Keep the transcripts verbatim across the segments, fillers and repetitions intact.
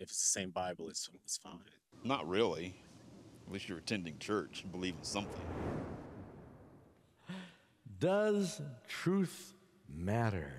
If it's the same Bible, it's, it's fine. Not really. At least you're attending church and believe in something. Does truth matter?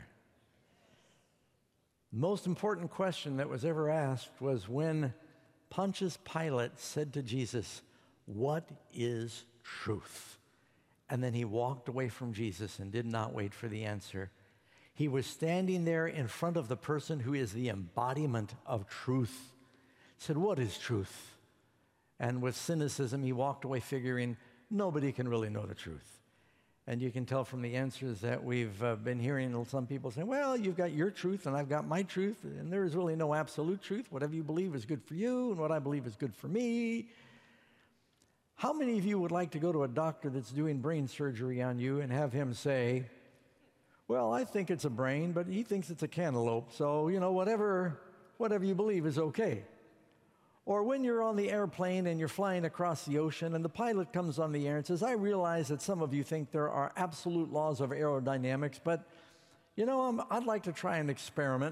The most important question that was ever asked was when Pontius Pilate said to Jesus, "What is truth?" And then he walked away from Jesus and did not wait for the answer. He was standing there in front of the person who is the embodiment of truth. He said, "What is truth?" And with cynicism, he walked away figuring nobody can really know the truth. And you can tell from the answers that we've uh, been hearing some people say, well, you've got your truth and I've got my truth, and there is really no absolute truth. Whatever you believe is good for you, and what I believe is good for me. How many of you would like to go to a doctor that's doing brain surgery on you and have him say, well, I think it's a brain, but he thinks it's a cantaloupe, so, you know, whatever, whatever you believe is okay. Or when you're on the airplane and you're flying across the ocean and the pilot comes on the air and says, I realize that some of you think there are absolute laws of aerodynamics, but, you know, I'm, I'd like to try an experiment.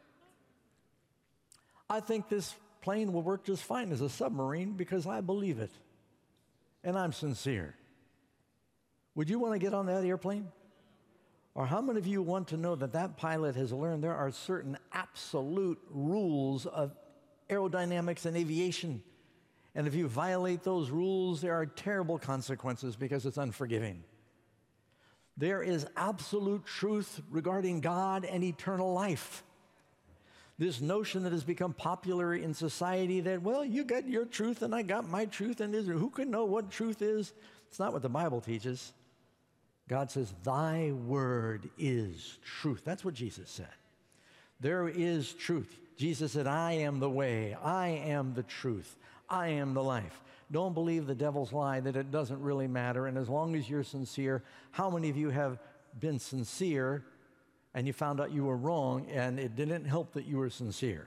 I think this plane will work just fine as a submarine because I believe it, and I'm sincere. Would you want to get on that airplane? Or how many of you want to know that that pilot has learned there are certain absolute rules of aerodynamics and aviation, and if you violate those rules, there are terrible consequences because it's unforgiving. There is absolute truth regarding God and eternal life. This notion that has become popular in society that, well, you got your truth and I got my truth, and is, who can know what truth is? It's not what the Bible teaches. God says, thy word is truth. That's what Jesus said. There is truth. Jesus said, I am the way, I am the truth, I am the life. Don't believe the devil's lie that it doesn't really matter, and as long as you're sincere, how many of you have been sincere and you found out you were wrong and it didn't help that you were sincere?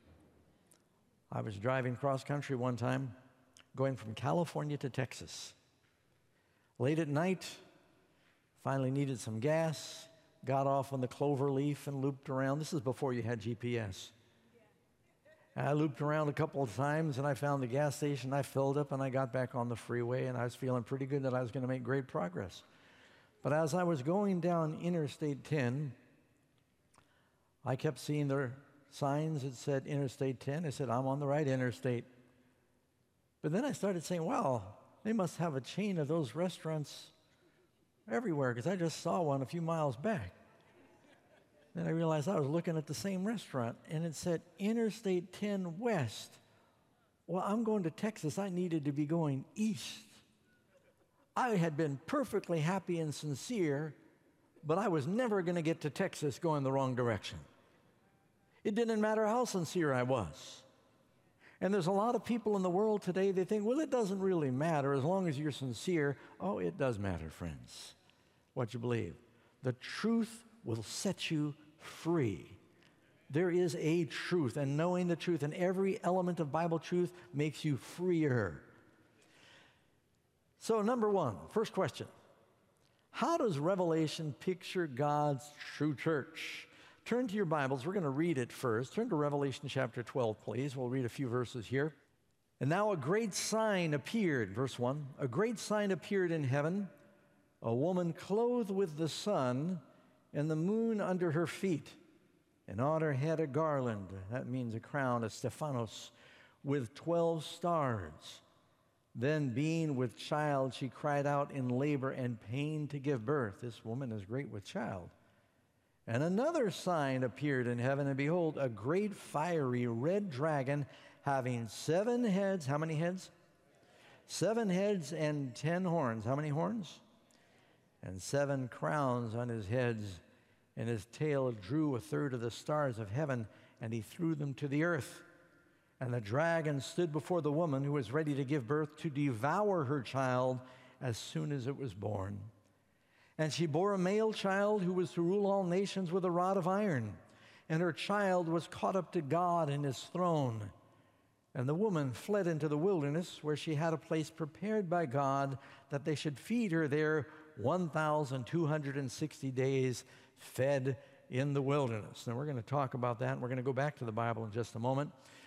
I was driving cross country one time, going from California to Texas. Late at night, finally needed some gas, got off on the Cloverleaf and looped around. This is before you had G P S. I looped around a couple of times and I found the gas station. I filled up and I got back on the freeway, and I was feeling pretty good that I was going to make great progress. But as I was going down Interstate ten, I kept seeing the signs that said Interstate ten. I said, I'm on the right interstate. But then I started saying, wow, they must have a chain of those restaurants everywhere, because I just saw one a few miles back. Then I realized I was looking at the same restaurant, and it said Interstate ten West. Well, I'm going to Texas. I needed to be going east. I had been perfectly happy and sincere, but I was never going to get to Texas going the wrong direction. It didn't matter how sincere I was. And there's a lot of people in the world today, they think, well, it doesn't really matter as long as you're sincere. Oh, it does matter, friends, what you believe. The truth will set you free. There is a truth, and knowing the truth and every element of Bible truth makes you freer. So number one, first question, how does Revelation picture God's true church? Turn to your Bibles. We're going to read it first. Turn to Revelation chapter twelve, please. We'll read a few verses here. And now a great sign appeared, verse one, a great sign appeared in heaven, a woman clothed with the sun and the moon under her feet, and on her head a garland, that means a crown, a Stephanos, with twelve stars. Then being with child, she cried out in labor and pain to give birth. This woman is great with child. And another sign appeared in heaven, and behold, a great fiery red dragon having seven heads. How many heads? Seven heads and ten horns. How many horns? And seven crowns on his heads, and his tail drew a third of the stars of heaven, and he threw them to the earth. And the dragon stood before the woman who was ready to give birth to devour her child as soon as it was born. And she bore a male child who was to rule all nations with a rod of iron. And her child was caught up to God and his throne. And the woman fled into the wilderness, where she had a place prepared by God that they should feed her there one thousand two hundred sixty days, fed in the wilderness. Now we're going to talk about that, and we're going to go back to the Bible in just a moment.